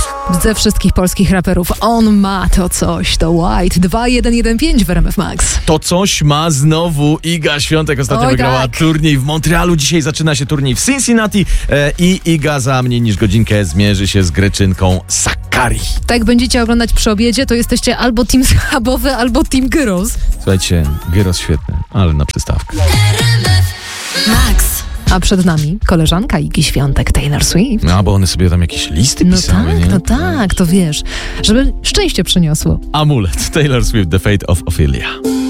Ze wszystkich polskich raperów on ma to coś, to White 2115 w RMF Max. To coś ma znowu Iga Świątek. Ostatnio wygrała turniej w Montrealu. Dzisiaj zaczyna się turniej w Cincinnati i Iga za mniej niż godzinkę zmierzy się z Greczynką Sakkari. Tak będziecie oglądać przy obiedzie, to jesteście albo team schabowy, albo team gyros. Słuchajcie, gyros świetny, ale na przystawkę. Max. A przed nami koleżanka Igi Świątek, Taylor Swift. No, bo one sobie tam jakieś listy pisały, nie? No tak, to wiesz, żeby szczęście przyniosło. Amulet, Taylor Swift, The Fate of Ophelia.